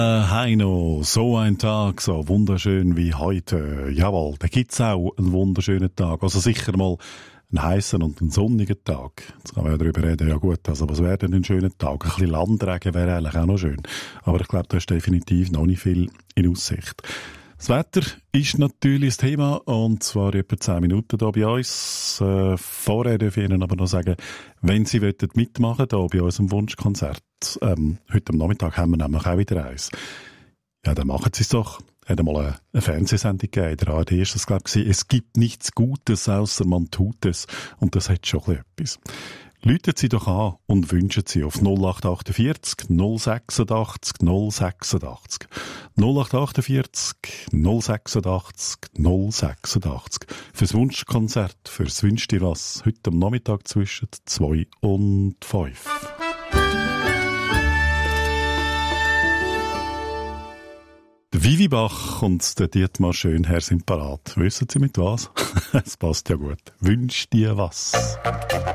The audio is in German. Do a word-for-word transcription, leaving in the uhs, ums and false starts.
Heino, so ein Tag, so wunderschön wie heute. Jawohl, da gibt's auch einen wunderschönen Tag. Also sicher mal einen heißen und einen sonnigen Tag. Jetzt kann man ja darüber reden, ja gut, also was wäre denn ein schöner Tag? Ein bisschen Landregen wäre eigentlich auch noch schön. Aber ich glaube, da ist definitiv noch nicht viel in Aussicht. Das Wetter ist natürlich das Thema, und zwar etwa zehn Minuten hier bei uns. Äh, vorher darf ich Ihnen aber noch sagen, wenn Sie mitmachen wollen, hier bei unserem Wunschkonzert, ähm, heute am Nachmittag haben wir nämlich auch wieder eins. Ja, dann machen Sie es doch. Hat einmal eine, eine Fernsehsendung gegeben, in der A R D ist das, glaube ich, es gibt nichts Gutes, außer man tut es. Und das hat schon etwas. Läuten Sie doch an und wünschen Sie auf null acht achtundvierzig null sechsundachtzig null sechsundachtzig. null acht achtundvierzig null sechsundachtzig null sechsundachtzig. Fürs Wunschkonzert, fürs Wünsch dir was, heute am Nachmittag zwischen zwei und fünf. Der Vivi Bach und der Dietmar Schönherr sind parat. Wissen Sie mit was? Es passt ja gut. Wünsch dir was.